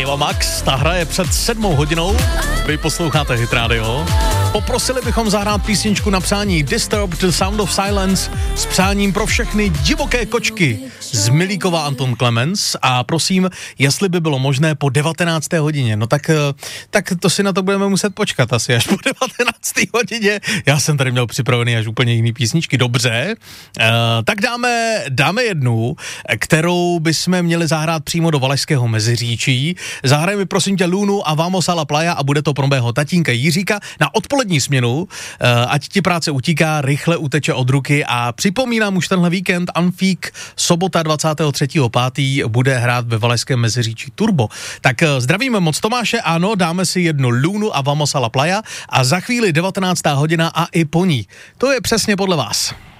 Ava Max, ta hraje před 7 hodinou, vy posloucháte Hit Radio. Poprosili bychom zahrát písničku na přání Disturbed, The Sound of Silence s přáním pro všechny divoké kočky z Milíkova Anton Clemens a prosím, jestli by bylo možné po 19. hodině, no tak to si na to budeme muset počkat asi až po 19. hodině, já jsem tady měl připravený až úplně jiný písničky, dobře, tak dáme jednu, kterou bychom měli zahrát přímo do Valašského Meziříčí, zahrajeme prosím tě Lunu a Vamos a la Playa a bude to pro mého tatínka Jiříka na odpolední směnu, ať ti práce utíká, rychle uteče od ruky a připomínám už tenhle víkend Amfík, sobota 23.5. bude hrát ve Valašském Meziříčí Turbo. Tak zdravíme moc Tomáše, ano, dáme si jednu Lunu a Vamos a la Playa a za chvíli 19. hodina a i po ní. To je přesně podle vás.